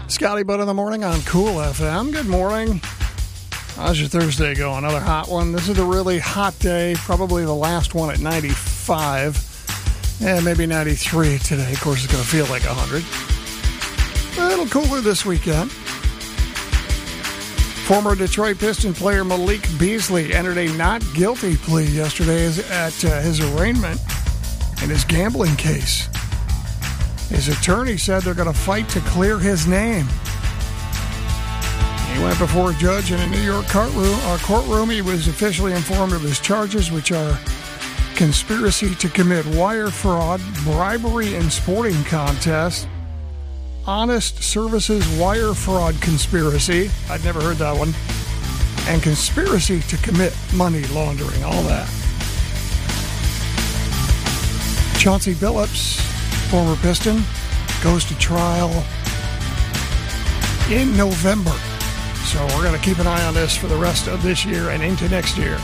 Scotty Butt in the morning on Cool FM. Good morning. How's your Thursday going? Another hot one. This is a really hot day. Probably the last one at 95. And maybe 93 today. Of course, it's going to feel like 100. A little cooler this weekend. Former Detroit Piston player Malik Beasley entered a not guilty plea yesterday at his arraignment in his gambling case. His attorney said they're going to fight to clear his name. He went before a judge in a New York courtroom. He was officially informed of his charges, which are conspiracy to commit wire fraud, bribery in sporting contests, honest services wire fraud conspiracy. I'd never heard that one. And conspiracy to commit money laundering, all that. Chauncey Billups, former Piston, goes to trial in November. So we're going to keep an eye on this for the rest of this year and into next year.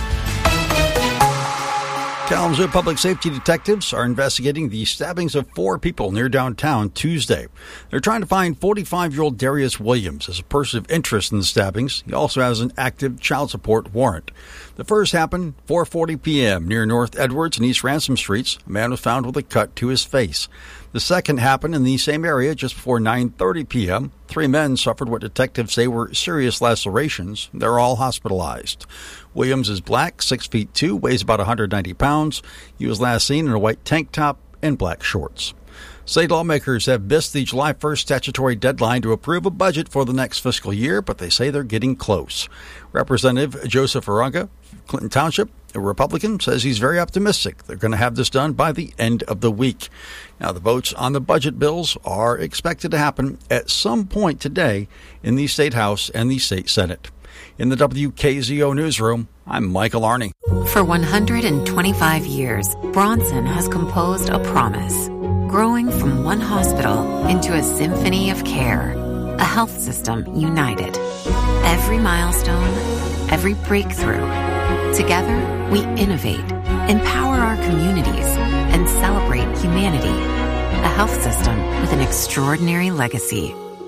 Kalamazoo public safety detectives are investigating the stabbings of 4 people near downtown Tuesday. They're trying to find 45-year-old Darius Williams as a person of interest in the stabbings. He also has an active child support warrant. The first happened 4:40 p.m. near North Edwards and East Ransom Streets. A man was found with a cut to his face. The second happened in the same area just before 9:30 p.m. 3 men suffered what detectives say were serious lacerations. They're all hospitalized. Williams is black, 6'2", weighs about 190 pounds. He was last seen in a white tank top and black shorts. State lawmakers have missed the July 1st statutory deadline to approve a budget for the next fiscal year, but they say they're getting close. Representative Joseph Arunga, Clinton Township, a Republican, says he's very optimistic they're going to have this done by the end of the week. Now, the votes on the budget bills are expected to happen at some point today in the State House and the State Senate. In the WKZO newsroom, I'm Michael Arney. For 125 years, Bronson has composed a promise, growing from one hospital into a symphony of care, a health system united. Every milestone, every breakthrough. Together, we innovate, empower our communities, and celebrate humanity. A health system with an extraordinary legacy.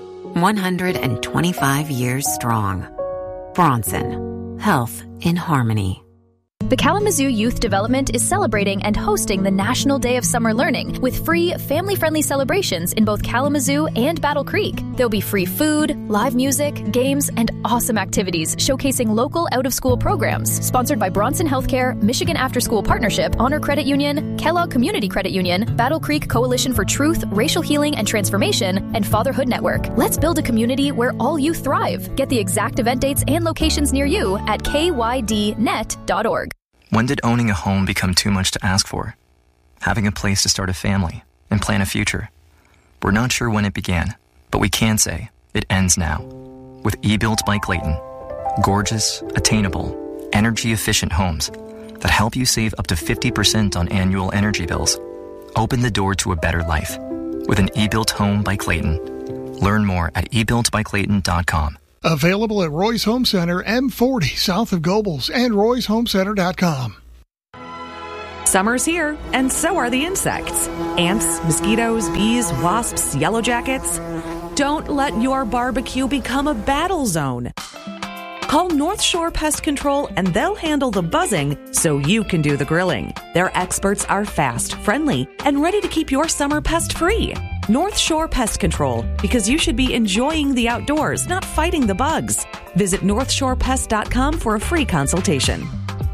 125 years strong. Bronson. Health in harmony. The Kalamazoo Youth Development is celebrating and hosting the National Day of Summer Learning with free, family-friendly celebrations in both Kalamazoo and Battle Creek. There'll be free food, live music, games, and awesome activities showcasing local out-of-school programs. Sponsored by Bronson Healthcare, Michigan After School Partnership, Honor Credit Union, Kellogg Community Credit Union, Battle Creek Coalition for Truth, Racial Healing and Transformation, and Fatherhood Network. Let's build a community where all youth thrive. Get the exact event dates and locations near you at kydnet.org. When did owning a home become too much to ask for? Having a place to start a family and plan a future. We're not sure when it began, but we can say it ends now. With eBuilt by Clayton. Gorgeous, attainable, energy-efficient homes that help you save up to 50% on annual energy bills. Open the door to a better life with an eBuilt home by Clayton. Learn more at eBuiltByClayton.com. Available at Roy's Home Center, M40, south of Gobles, and Roy'sHomeCenter.com. Summer's here, and so are the insects. Ants, mosquitoes, bees, wasps, yellow jackets. Don't let your barbecue become a battle zone. Call North Shore Pest Control and they'll handle the buzzing so you can do the grilling. Their experts are fast, friendly, and ready to keep your summer pest-free. North Shore Pest Control, because you should be enjoying the outdoors, not fighting the bugs. Visit NorthshorePest.com for a free consultation.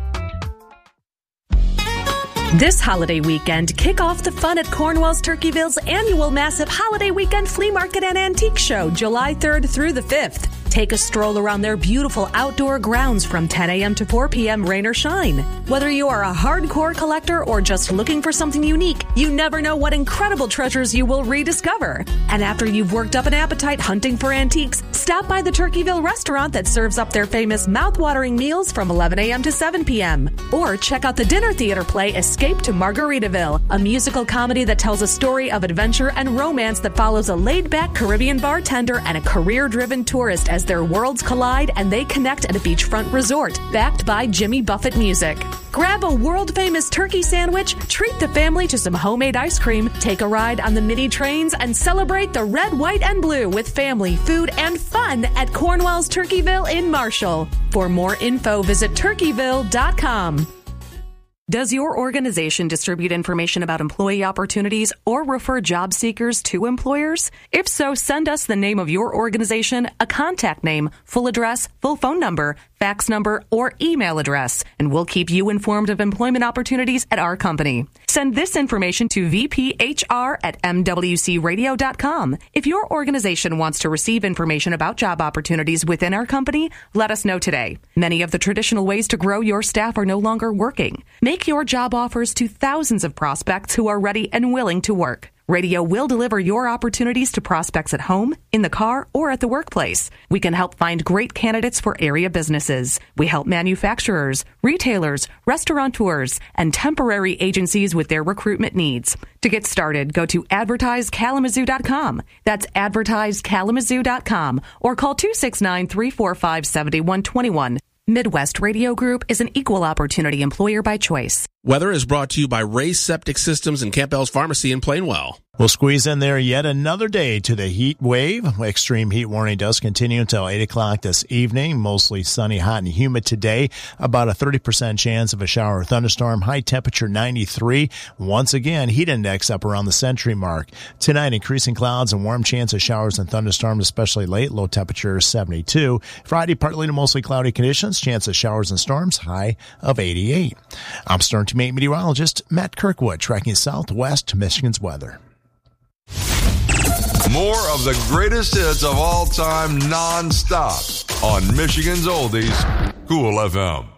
This holiday weekend, kick off the fun at Cornwall's Turkeyville's annual massive holiday weekend flea market and antique show, July 3rd through the 5th. Take a stroll around their beautiful outdoor grounds from 10 a.m. to 4 p.m. rain or shine. Whether you are a hardcore collector or just looking for something unique, you never know what incredible treasures you will rediscover. And after you've worked up an appetite hunting for antiques, stop by the Turkeyville restaurant that serves up their famous mouth-watering meals from 11 a.m. to 7 p.m. Or check out the dinner theater play Escape to Margaritaville, a musical comedy that tells a story of adventure and romance that follows a laid-back Caribbean bartender and a career-driven tourist as as their worlds collide and they connect at a beachfront resort, backed by Jimmy Buffett Music. Grab a world-famous turkey sandwich, treat the family to some homemade ice cream, take a ride on the mini trains, and celebrate the red, white, and blue with family, food, and fun at Cornwell's Turkeyville in Marshall. For more info, visit turkeyville.com. Does your organization distribute information about employee opportunities or refer job seekers to employers? If so, send us the name of your organization, a contact name, full address, full phone number, fax number, or email address, and we'll keep you informed of employment opportunities at our company. Send this information to vphr@mwcradio.com. If your organization wants to receive information about job opportunities within our company, let us know today. Many of the traditional ways to grow your staff are no longer working. Make your job offers to thousands of prospects who are ready and willing to work. Radio will deliver your opportunities to prospects at home, in the car, or at the workplace. We can help find great candidates for area businesses. We help manufacturers, retailers, restaurateurs, and temporary agencies with their recruitment needs. To get started, go to advertisekalamazoo.com. That's advertisekalamazoo.com, or call 269-345-7121. Midwest Radio Group is an equal opportunity employer by choice. Weather is brought to you by Ray's Septic Systems and Campbell's Pharmacy in Plainwell. We'll squeeze in there yet another day to the heat wave. Extreme heat warning does continue until 8 o'clock this evening. Mostly sunny, hot, and humid today. About a 30% chance of a shower or thunderstorm. High temperature 93. Once again, heat index up around the century mark. Tonight, increasing clouds and warm chance of showers and thunderstorms, especially late. Low temperature 72. Friday, partly to mostly cloudy conditions. Chance of showers and storms. High of 88. I'm Stern Teammate meteorologist Matt Kirkwood, tracking southwest Michigan's weather. More of the greatest hits of all time non-stop on Michigan's Oldies, Cool FM.